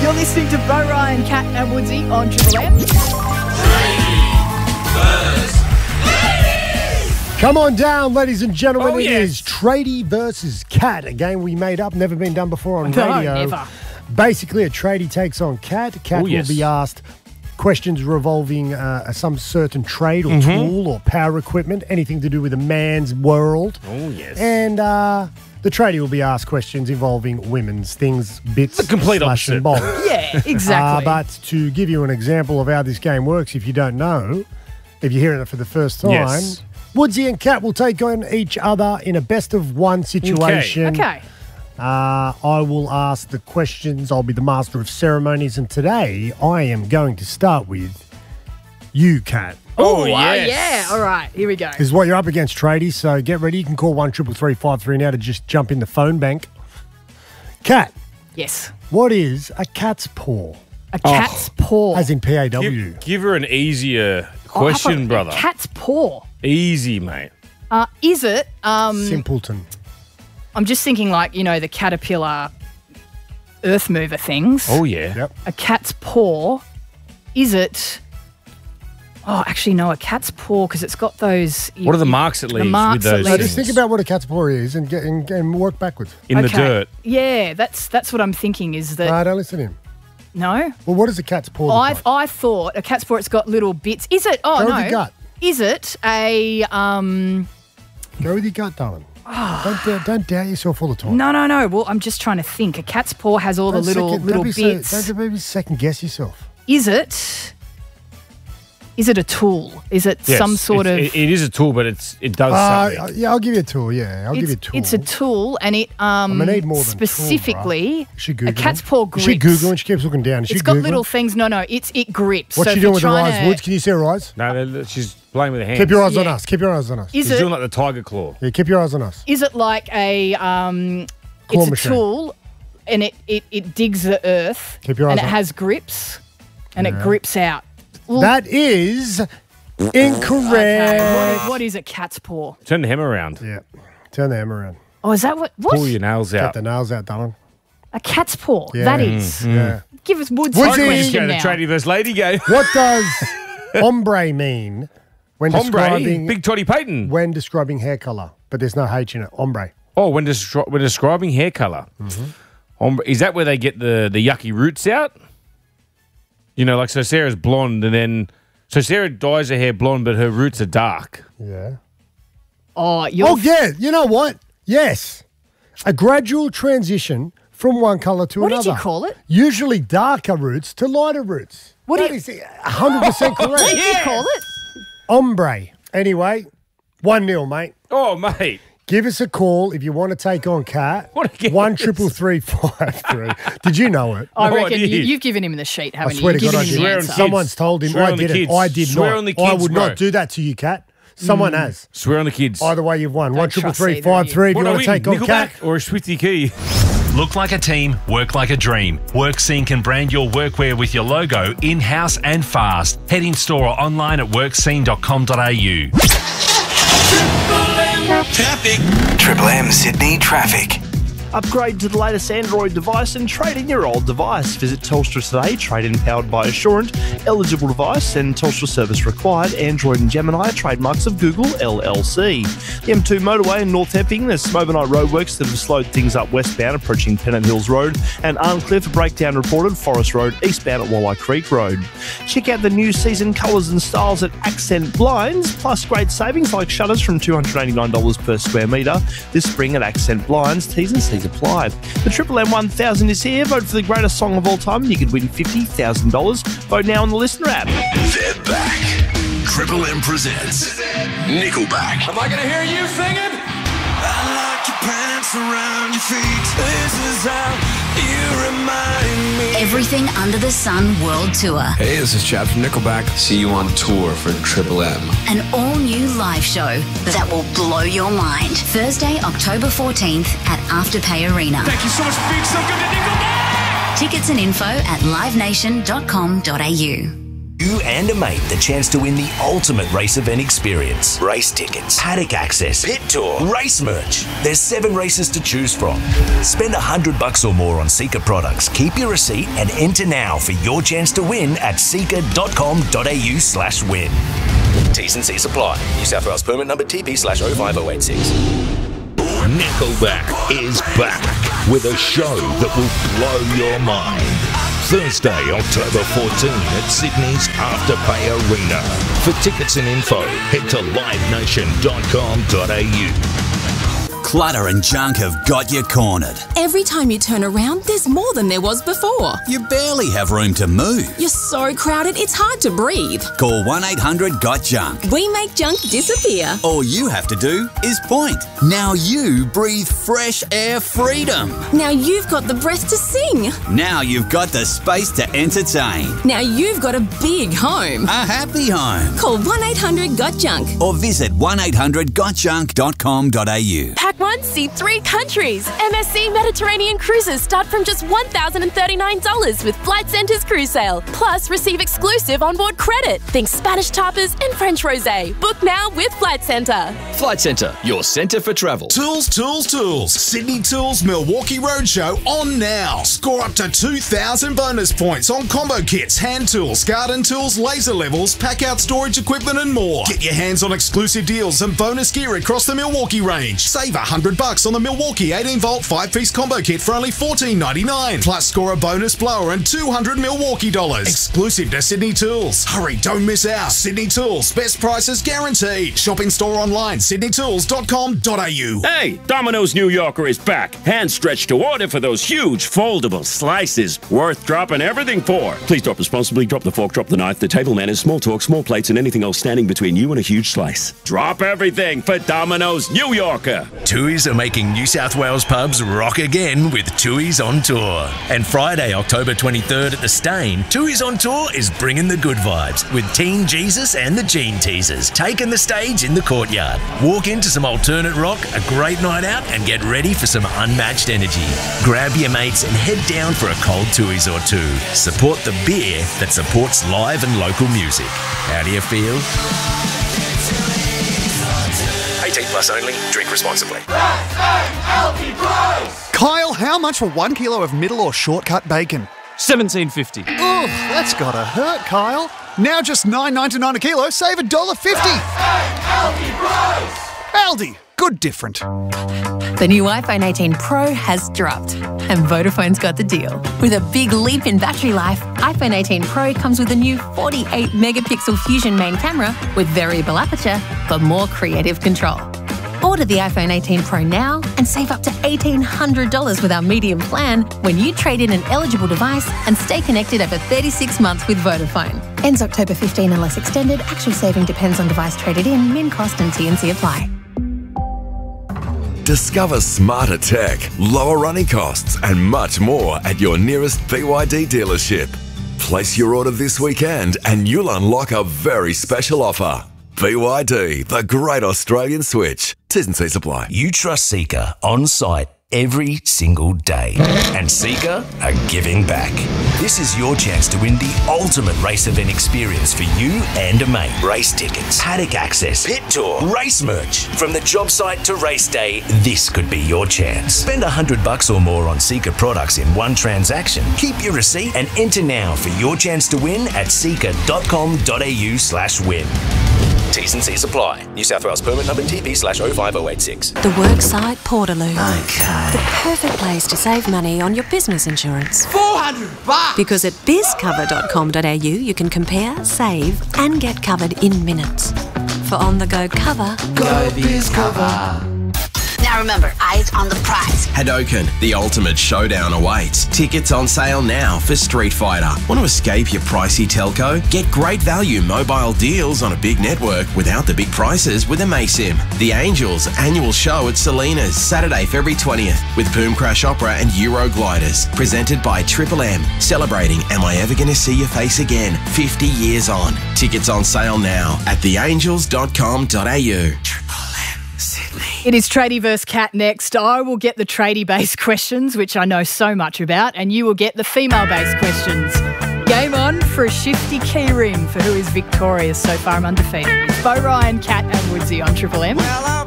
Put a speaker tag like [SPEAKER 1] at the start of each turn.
[SPEAKER 1] You're listening to Bo Ryan, Kat and Woodsy on Triple M.
[SPEAKER 2] Come on down, ladies and gentlemen.
[SPEAKER 3] Oh,
[SPEAKER 2] It
[SPEAKER 3] yes.
[SPEAKER 2] is Tradie versus Cat, a game we made up, never been done before on
[SPEAKER 1] No,
[SPEAKER 2] radio.
[SPEAKER 1] never.
[SPEAKER 2] Basically, a tradie takes on Cat. Cat
[SPEAKER 3] Oh, yes.
[SPEAKER 2] will be asked questions revolving some certain trade or tool or power equipment, anything to do with a man's world.
[SPEAKER 3] Oh, yes.
[SPEAKER 2] And the tradie will be asked questions involving women's things, bits,
[SPEAKER 3] The complete
[SPEAKER 2] slash and
[SPEAKER 3] opposite.
[SPEAKER 2] bobs.
[SPEAKER 1] Yeah, exactly.
[SPEAKER 2] But to give you an example of how this game works, if you don't know, if you're hearing it for the first time,
[SPEAKER 3] Yes.
[SPEAKER 2] Woodsy and Kat will take on each other in a best-of-one situation.
[SPEAKER 1] Okay.
[SPEAKER 2] I will ask the questions. I'll be the master of ceremonies. And today, I am going to start with you, Kat.
[SPEAKER 3] Oh,
[SPEAKER 1] yeah.
[SPEAKER 3] yes.
[SPEAKER 1] All right, here we go.
[SPEAKER 2] This is what you're up against, tradies, so get ready. You can call 1-333-533 now to just jump in the phone bank. Kat,
[SPEAKER 1] Yes.
[SPEAKER 2] what is a cat's paw?
[SPEAKER 1] A cat's paw.
[SPEAKER 2] As in P-A-W.
[SPEAKER 3] Give her an easier
[SPEAKER 1] Oh, how
[SPEAKER 3] question,
[SPEAKER 1] about
[SPEAKER 3] brother.
[SPEAKER 1] A cat's paw.
[SPEAKER 3] Easy, mate.
[SPEAKER 1] Is it?
[SPEAKER 2] Simpleton.
[SPEAKER 1] I'm just thinking like, the caterpillar earth mover things.
[SPEAKER 3] Oh, yeah.
[SPEAKER 2] Yep.
[SPEAKER 1] A cat's paw. Is it? Oh, actually, no, a cat's paw because it's got those.
[SPEAKER 3] What are the marks it
[SPEAKER 1] the
[SPEAKER 3] leaves
[SPEAKER 1] marks
[SPEAKER 3] with
[SPEAKER 1] it
[SPEAKER 3] those
[SPEAKER 2] So
[SPEAKER 1] leaves.
[SPEAKER 2] just think about what a cat's paw is and work backwards.
[SPEAKER 3] in the
[SPEAKER 1] Okay.
[SPEAKER 3] dirt?
[SPEAKER 1] Yeah, that's what I'm thinking is that.
[SPEAKER 2] No, don't listen to him.
[SPEAKER 1] No?
[SPEAKER 2] Well, what does a cat's paw look like?
[SPEAKER 1] I thought a cat's paw, it's got little bits. Is it? Oh,
[SPEAKER 2] Go
[SPEAKER 1] no.
[SPEAKER 2] with your gut.
[SPEAKER 1] Is it a.
[SPEAKER 2] Go with your gut, darling. Don't doubt yourself all the time.
[SPEAKER 1] No. Well, I'm just trying to think. A cat's paw has all the little bits.
[SPEAKER 2] Don't maybe second guess yourself.
[SPEAKER 1] Is it? Is it a tool? Is it
[SPEAKER 3] Yes,
[SPEAKER 1] some sort of?
[SPEAKER 3] It is a tool, but it does something.
[SPEAKER 2] Yeah, I'll give you a tool. Yeah, I'll give you a tool.
[SPEAKER 1] It's a tool, and it
[SPEAKER 2] gonna need more than
[SPEAKER 1] specifically
[SPEAKER 2] tool, bruh. You should Google
[SPEAKER 1] a cat's
[SPEAKER 2] it.
[SPEAKER 1] paw
[SPEAKER 2] You
[SPEAKER 1] grips.
[SPEAKER 2] should Google and she keeps looking down. Is she
[SPEAKER 1] It's got
[SPEAKER 2] Googling?
[SPEAKER 1] little things. No, it grips.
[SPEAKER 2] What's
[SPEAKER 1] so
[SPEAKER 2] she
[SPEAKER 1] if
[SPEAKER 2] doing with
[SPEAKER 1] you're
[SPEAKER 2] her
[SPEAKER 1] trying
[SPEAKER 2] eyes,
[SPEAKER 1] to-
[SPEAKER 2] Woods? Can you see her eyes?
[SPEAKER 3] No, she's playing with her hands.
[SPEAKER 2] Keep your eyes on
[SPEAKER 1] Yeah.
[SPEAKER 2] us. Keep your eyes on us.
[SPEAKER 1] Is
[SPEAKER 3] She's
[SPEAKER 1] it?
[SPEAKER 3] doing like the tiger claw.
[SPEAKER 2] Yeah, keep your eyes on us.
[SPEAKER 1] Is it like a?
[SPEAKER 2] Claw
[SPEAKER 1] It's a
[SPEAKER 2] machine.
[SPEAKER 1] tool, and it digs the earth.
[SPEAKER 2] Keep your eyes
[SPEAKER 1] and it
[SPEAKER 2] on.
[SPEAKER 1] has grips, and it grips out. Well,
[SPEAKER 2] That is incorrect.
[SPEAKER 1] okay, what is a cat's paw?
[SPEAKER 3] Turn the hammer around.
[SPEAKER 2] Yeah. Turn the hammer around.
[SPEAKER 1] Oh, is that what?
[SPEAKER 3] Pull your nails
[SPEAKER 2] Get
[SPEAKER 3] out.
[SPEAKER 2] the nails out, darling.
[SPEAKER 1] A cat's paw.
[SPEAKER 2] Yeah.
[SPEAKER 1] That is.
[SPEAKER 2] Yeah.
[SPEAKER 1] Give us Woods'
[SPEAKER 2] Woodsy!
[SPEAKER 3] We just go
[SPEAKER 1] question
[SPEAKER 3] to
[SPEAKER 1] now.
[SPEAKER 3] tradie versus lady game.
[SPEAKER 2] What does ombre mean when
[SPEAKER 3] Hombre,
[SPEAKER 2] describing
[SPEAKER 3] Big Toddy Payton.
[SPEAKER 2] hair color? But there's no H in it. Ombre.
[SPEAKER 3] Oh, when describing hair color. Hombre, is that where they get the yucky roots out? Like so Sarah's blonde and then so Sarah dyes her hair blonde, but her roots are dark.
[SPEAKER 2] Yeah.
[SPEAKER 1] Oh, you're
[SPEAKER 2] Oh, yeah. You know what? Yes. A gradual transition from one color to
[SPEAKER 1] What
[SPEAKER 2] another.
[SPEAKER 1] did you call it?
[SPEAKER 2] Usually darker roots to lighter roots.
[SPEAKER 1] What
[SPEAKER 2] That
[SPEAKER 1] do you-
[SPEAKER 2] is 100% correct.
[SPEAKER 1] What did you call it?
[SPEAKER 2] Ombre. Anyway, 1-0, mate.
[SPEAKER 3] Oh, mate.
[SPEAKER 2] Give us a call if you want to take on Kat.
[SPEAKER 3] What a guess.
[SPEAKER 2] 1-333-533. Did you know it?
[SPEAKER 1] I
[SPEAKER 3] No, I
[SPEAKER 1] reckon
[SPEAKER 3] did.
[SPEAKER 1] you've given him the sheet,
[SPEAKER 2] I
[SPEAKER 1] haven't
[SPEAKER 2] swear
[SPEAKER 1] you?
[SPEAKER 2] to
[SPEAKER 1] You've
[SPEAKER 2] God, I
[SPEAKER 1] given
[SPEAKER 2] did.
[SPEAKER 1] him the
[SPEAKER 3] Swear on
[SPEAKER 1] answer.
[SPEAKER 3] kids.
[SPEAKER 2] Someone's told him.
[SPEAKER 3] Swear
[SPEAKER 2] I
[SPEAKER 3] on the
[SPEAKER 2] did it.
[SPEAKER 3] kids.
[SPEAKER 2] I did
[SPEAKER 3] Swear
[SPEAKER 2] not.
[SPEAKER 3] on the
[SPEAKER 2] I
[SPEAKER 3] kids,
[SPEAKER 2] would
[SPEAKER 3] bro.
[SPEAKER 2] not do that to you, Kat. Someone has.
[SPEAKER 3] Swear on the kids.
[SPEAKER 2] Either way, you've won.
[SPEAKER 1] Don't trust
[SPEAKER 2] 1-333-533 if you
[SPEAKER 3] What are
[SPEAKER 2] want
[SPEAKER 3] we,
[SPEAKER 2] to take on Kat.
[SPEAKER 3] Nickelback or a Swifty Key?
[SPEAKER 4] Look like a team, work like a dream. WorkScene can brand your workwear with your logo in-house and fast. Head in store or online at workscene.com.au.
[SPEAKER 5] Triple M Sydney traffic.
[SPEAKER 6] Upgrade to the latest Android device and trade in your old device. Visit Telstra today. Trade in powered by Assurant. Eligible device and Telstra service required. Android and Gemini are trademarks of Google LLC. The M2 motorway in North Epping. There's some overnight roadworks that have slowed things up westbound approaching Pennant Hills Road. And Arncliffe breakdown reported Forest Road eastbound at Walleye Creek Road. Check out the new season colours and styles at Accent Blinds. Plus great savings like shutters from $289 per square metre. This spring at Accent Blinds. T's and C's apply. The Triple M 1000 is here. Vote for the greatest song of all time and you could win $50,000. Vote now on the Listener app.
[SPEAKER 5] They're back. Triple M presents Nickelback.
[SPEAKER 7] Am I gonna hear you singing?
[SPEAKER 5] I like your pants around your feet. This is how you remind me.
[SPEAKER 8] Everything Under the Sun World Tour.
[SPEAKER 7] Hey, this is Chad from Nickelback. See you on tour for Triple M.
[SPEAKER 8] An all-new live show that will blow your mind. Thursday, October 14th at Afterpay Arena.
[SPEAKER 7] Thank you so much for being so good to Nickelback!
[SPEAKER 8] Tickets and info at livenation.com.au.
[SPEAKER 9] You and a mate the chance to win the ultimate race event experience. Race tickets, paddock access, pit tour, race merch. There's 7 races to choose from. Spend $100 or more on Seeker products. Keep your receipt and enter now for your chance to win at seeker.com.au/win. T's and C's apply. New South Wales permit number TP/05086.
[SPEAKER 10] Nickelback is back with a show that will blow your mind. Thursday, October 14 at Sydney's Afterpay Arena. For tickets and info, head to livenation.com.au.
[SPEAKER 11] Clutter and junk have got you cornered.
[SPEAKER 12] Every time you turn around, there's more than there was before.
[SPEAKER 11] You barely have room to move.
[SPEAKER 12] You're so crowded, it's hard to breathe.
[SPEAKER 11] Call 1-800-GOT-JUNK.
[SPEAKER 12] We make junk disappear.
[SPEAKER 11] All you have to do is point. Now you breathe fresh air freedom.
[SPEAKER 12] Now you've got the breath to sing.
[SPEAKER 11] Now you've got the space to entertain.
[SPEAKER 12] Now you've got a big home.
[SPEAKER 11] A happy home.
[SPEAKER 12] Call 1-800-GOT-JUNK.
[SPEAKER 11] Or visit 1-800-GOTJUNK.com.au.
[SPEAKER 13] Pack 1, see 3 countries. MSC Mediterranean cruises start from just $1,039 with Flight Centre's cruise sale. Plus, receive exclusive onboard credit. Think Spanish tapas and French rosé. Book now with Flight Centre.
[SPEAKER 14] Flight Centre, your centre for travel.
[SPEAKER 15] Tools, tools, tools. Sydney Tools Milwaukee Roadshow on now. Score up to 2,000 bonus points on combo kits, hand tools, garden tools, laser levels, pack-out storage equipment and more. Get your hands on exclusive deals and bonus gear across the Milwaukee range. Save $100 on the Milwaukee 18-volt 5-piece combo kit for only $14.99. Plus score a bonus blower and $200 Milwaukee dollars. Exclusive to Sydney Tools. Hurry, don't miss out. Sydney Tools, best prices guaranteed. Shop in store online, sydneytools.com.au.
[SPEAKER 16] Hey, Domino's New Yorker is back. Hand stretched to order for those huge foldable slices. Worth dropping everything for. Please drop responsibly. Drop the fork, drop the knife, the table manners, small talk, small plates, and anything else standing between you and a huge slice. Drop everything for Domino's New Yorker.
[SPEAKER 9] Tooheys are making New South Wales pubs rock again with Tooheys on Tour. And Friday, October 23rd at the Stain, Tooheys on Tour is bringing the good vibes with Teen Jesus and the Gene Teasers taking the stage in the courtyard. Walk into some alternate rock, a great night out, and get ready for some unmatched energy. Grab your mates and head down for a cold Tooheys or two. Support the beer that supports live and local music. How do you feel? 18 plus only. Drink responsibly.
[SPEAKER 17] Kyle, how much for 1 kilo of middle or shortcut bacon?
[SPEAKER 18] $17.50.
[SPEAKER 17] Oh, that's gotta hurt, Kyle. Now just $9.99 a kilo, save $1.50. Aldi, good different.
[SPEAKER 19] The new iPhone 18 Pro has dropped, and Vodafone's got the deal. With a big leap in battery life, iPhone 18 Pro comes with a new 48-megapixel Fusion main camera with variable aperture for more creative control. Order the iPhone 18 Pro now and save up to $1,800 with our medium plan when you trade in an eligible device and stay connected over 36 months with Vodafone. Ends October 15 unless extended. Actual saving depends on device traded in, min cost and T&C apply.
[SPEAKER 20] Discover smarter tech, lower running costs, and much more at your nearest BYD dealership. Place your order this weekend and you'll unlock a very special offer. BYD, the great Australian switch. T's and C's apply.
[SPEAKER 9] You trust Seeker on site every single day. And Seeker are giving back. This is your chance to win the ultimate race event experience for you and a mate. Race tickets, paddock access, pit tour, race merch. From the job site to race day, this could be your chance. Spend $100 or more on Seeker products in one transaction. Keep your receipt and enter now for your chance to win at seeker.com.au/win. T's and C's apply. New South Wales permit number TP/05086.
[SPEAKER 21] The Worksite Portaloo. Okay. The perfect place to save money on your business insurance.
[SPEAKER 22] $400!
[SPEAKER 21] Because at bizcover.com.au you can compare, save and get covered in minutes. For on-the-go cover,
[SPEAKER 22] go BizCover.
[SPEAKER 8] Now remember, eyes on the prize.
[SPEAKER 23] Hadoken, the ultimate showdown awaits. Tickets on sale now for Street Fighter. Want to escape your pricey telco? Get great value mobile deals on a big network without the big prices with Amaysim. The Angels annual show at Salinas, Saturday, February 20th, with Boom Crash Opera and Euro Gliders. Presented by Triple M, celebrating Am I Ever Gonna See Your Face Again? 50 years on. Tickets on sale now at theangels.com.au.
[SPEAKER 1] It is Tradie vs. Cat next. I will get the tradie-based questions, which I know so much about, and you will get the female-based questions. Game on for a shifty key ring for who is victorious so far. I'm undefeated. It's Bo Ryan, Kat and Woodsy on Triple M.
[SPEAKER 5] Well,